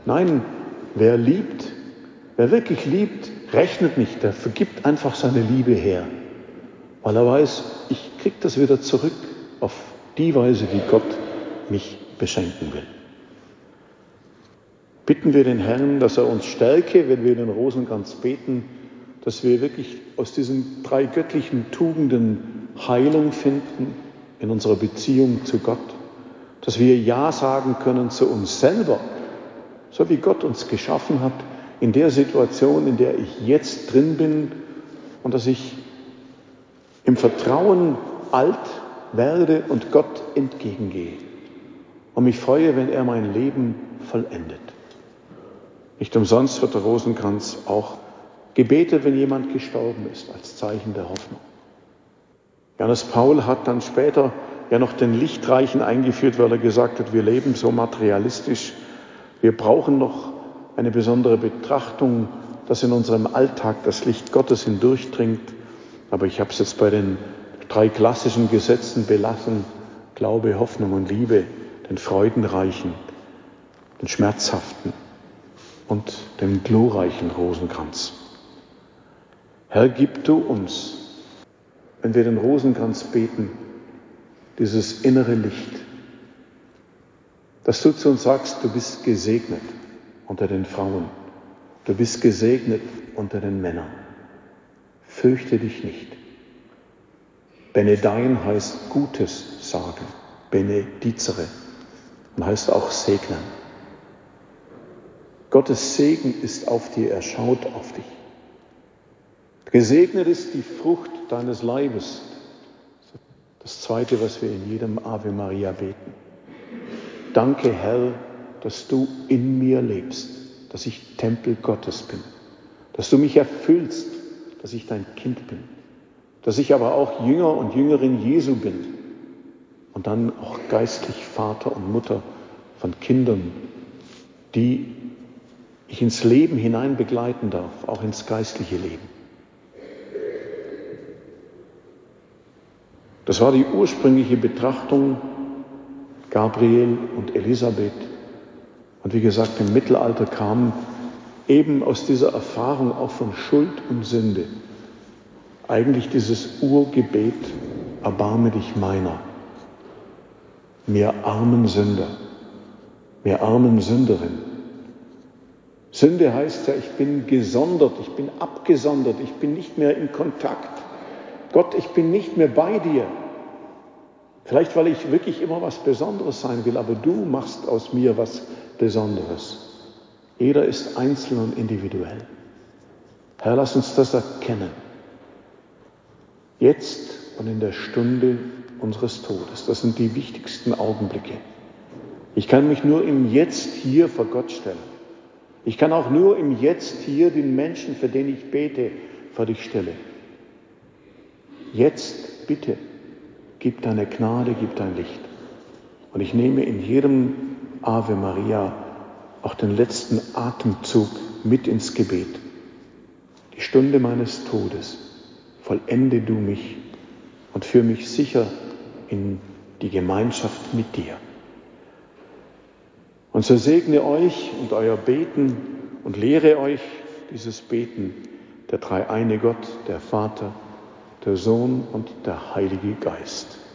Nein, wer liebt, wer wirklich liebt, rechnet nicht, der vergibt einfach seine Liebe her, weil er weiß, ich kriege das wieder zurück auf die Weise, wie Gott mich beschenken will. Bitten wir den Herrn, dass er uns stärke, wenn wir den Rosenkranz beten, dass wir wirklich aus diesen 3 göttlichen Tugenden Heilung finden in unserer Beziehung zu Gott, dass wir Ja sagen können zu uns selber, so wie Gott uns geschaffen hat, in der Situation, in der ich jetzt drin bin, und dass ich im Vertrauen alt werde und Gott entgegengehe und mich freue, wenn er mein Leben vollendet. Nicht umsonst wird der Rosenkranz auch gebetet, wenn jemand gestorben ist, als Zeichen der Hoffnung. Johannes Paul hat dann später ja noch den Lichtreichen eingeführt, weil er gesagt hat, wir leben so materialistisch, wir brauchen noch eine besondere Betrachtung, dass in unserem Alltag das Licht Gottes hindurchdringt. Aber ich habe es jetzt bei den 3 klassischen Gesetzen belassen: Glaube, Hoffnung und Liebe, den freudenreichen, den schmerzhaften und den glorreichen Rosenkranz. Herr, gib du uns, wenn wir den Rosenkranz beten, dieses innere Licht, dass du zu uns sagst, du bist gesegnet unter den Frauen, du bist gesegnet unter den Männern. Fürchte dich nicht. Benedein heißt Gutes sagen, benedizere, und heißt auch segnen. Gottes Segen ist auf dir, er schaut auf dich. Gesegnet ist die Frucht deines Leibes. Das Zweite, was wir in jedem Ave Maria beten. Danke, Herr, dass du in mir lebst, dass ich Tempel Gottes bin, dass du mich erfüllst, dass ich dein Kind bin, dass ich aber auch Jünger und Jüngerin Jesu bin und dann auch geistlich Vater und Mutter von Kindern, die ich ins Leben hinein begleiten darf, auch ins geistliche Leben. Das war die ursprüngliche Betrachtung Gabriel und Elisabeth. Und wie gesagt, im Mittelalter kam eben aus dieser Erfahrung auch von Schuld und Sünde eigentlich dieses Urgebet: Erbarme dich meiner, mir armen Sünder, mir armen Sünderin. Sünde heißt ja, ich bin gesondert, ich bin abgesondert, ich bin nicht mehr in Kontakt. Gott, ich bin nicht mehr bei dir. Vielleicht, weil ich wirklich immer was Besonderes sein will, aber du machst aus mir was Besonderes. Jeder ist einzeln und individuell. Herr, lass uns das erkennen. Jetzt und in der Stunde unseres Todes. Das sind die wichtigsten Augenblicke. Ich kann mich nur im Jetzt hier vor Gott stellen. Ich kann auch nur im Jetzt hier den Menschen, für den ich bete, vor dich stellen. Jetzt bitte, gib deine Gnade, gib dein Licht. Und ich nehme in jedem Ave Maria auch den letzten Atemzug mit ins Gebet. Die Stunde meines Todes, vollende du mich und führe mich sicher in die Gemeinschaft mit dir. Und so segne euch und euer Beten und lehre euch dieses Beten der dreieine Gott, der Vater, der Sohn und der Heilige Geist.